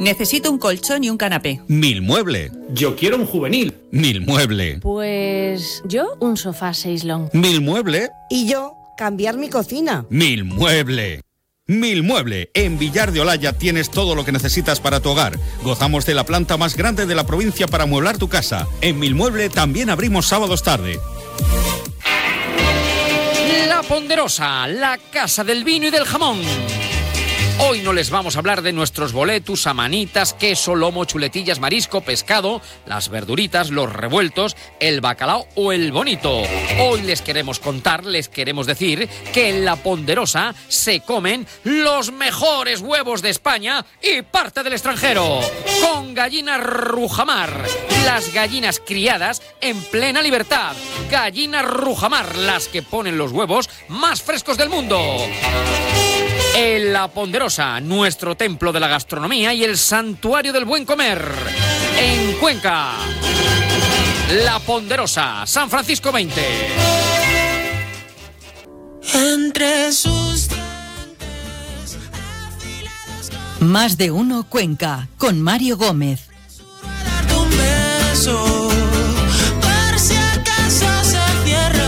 Necesito un colchón y un canapé. Milmueble. Yo quiero un juvenil. Milmueble. Pues yo un sofá 6 long. Milmueble. Y yo cambiar mi cocina. Milmueble. Milmueble. En Villar de Olaya tienes todo lo que necesitas para tu hogar. Gozamos de la planta más grande de la provincia para amueblar tu casa. En Milmueble también abrimos sábados tarde. La Ponderosa, la casa del vino y del jamón. Hoy no les vamos a hablar de nuestros boletus, amanitas, queso, lomo, chuletillas, marisco, pescado, las verduritas, los revueltos, el bacalao o el bonito. Hoy les queremos contar, les queremos decir que en La Ponderosa se comen los mejores huevos de España y parte del extranjero. Con gallina Rujamar, las gallinas criadas en plena libertad. Gallina Rujamar, las que ponen los huevos más frescos del mundo. En La Ponderosa, nuestro templo de la gastronomía y el santuario del buen comer. En Cuenca, La Ponderosa, San Francisco 20. Entre sus Más de uno Cuenca, con Mario Gómez. darte un beso, por si acaso se cierra.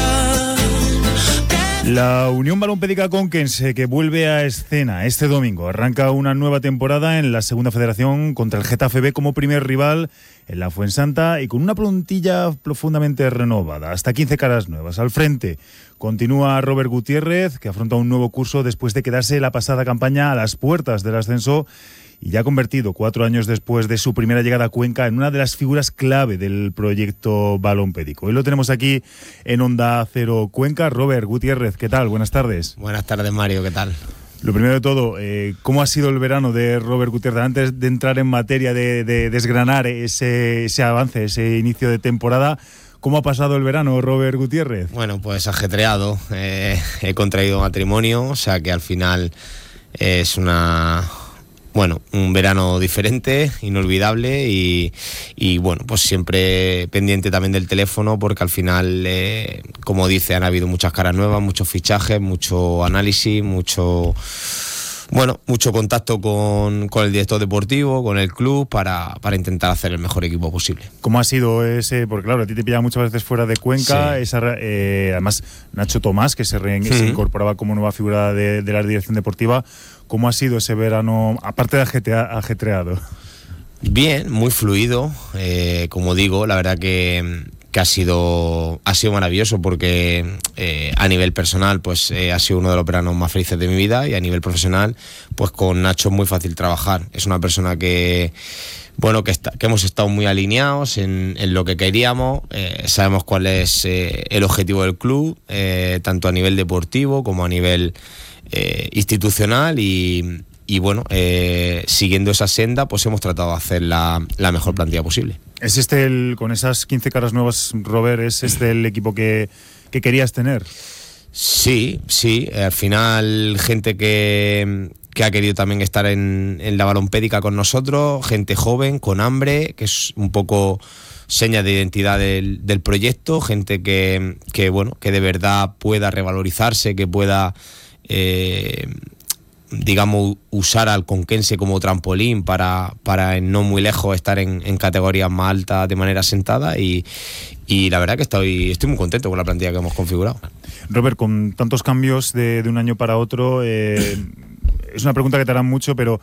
La Unión Balompédica Conquense, que vuelve a escena este domingo, arranca una nueva temporada en la Segunda Federación contra el Getafe B como primer rival en la Fuensanta y con una plantilla profundamente renovada, hasta 15 caras nuevas. Al frente continúa Robert Gutiérrez, que afronta un nuevo curso después de quedarse la pasada campaña a las puertas del ascenso y ya ha convertido 4 años después de su primera llegada a Cuenca en una de las figuras clave del proyecto balompédico. Hoy lo tenemos aquí en Onda Cero Cuenca. Robert Gutiérrez, ¿qué tal? Buenas tardes. Buenas tardes, Mario, ¿qué tal? Lo primero de todo, ¿cómo ha sido el verano de Robert Gutiérrez? Antes de entrar en materia de desgranar ese avance, ese inicio de temporada, ¿cómo ha pasado el verano, Robert Gutiérrez? Bueno, pues ajetreado. He contraído matrimonio, o sea que al final es un verano diferente, inolvidable y bueno, pues siempre pendiente también del teléfono porque al final, como dice, han habido muchas caras nuevas, muchos fichajes, mucho análisis, mucho contacto con el director deportivo, con el club para intentar hacer el mejor equipo posible. ¿Cómo ha sido ese? Porque claro, a ti te pillaba muchas veces fuera de Cuenca, sí. Además Nacho Tomás, que se incorporaba como nueva figura de la dirección deportiva. ¿Cómo ha sido ese verano, aparte de ajetreado? Bien, muy fluido, como digo, la verdad que ha sido maravilloso porque a nivel personal pues ha sido uno de los veranos más felices de mi vida y a nivel profesional pues con Nacho es muy fácil trabajar. Es una persona que hemos estado muy alineados en lo que queríamos, sabemos cuál es el objetivo del club, tanto a nivel deportivo como a nivel institucional y siguiendo esa senda pues hemos tratado de hacer la mejor plantilla posible. ¿Es con esas 15 caras nuevas, Robert, es el equipo que querías tener? Sí, al final gente que ha querido también estar en la balompédica con nosotros, gente joven, con hambre, que es un poco seña de identidad del proyecto, gente que de verdad pueda revalorizarse, que pueda usar al conquense como trampolín para en no muy lejos estar en categorías más altas de manera sentada y la verdad que estoy muy contento con la plantilla que hemos configurado. Robert, con tantos cambios de un año para otro, es una pregunta que te harán mucho, pero